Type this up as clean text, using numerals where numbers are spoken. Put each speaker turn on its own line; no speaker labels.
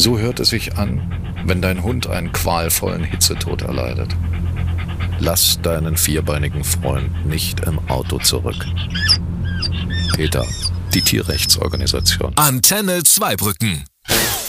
So hört es sich an, wenn dein Hund einen qualvollen Hitzetod erleidet. Lass deinen vierbeinigen Freund nicht im Auto zurück. PETA, die Tierrechtsorganisation.
Antenne Zweibrücken.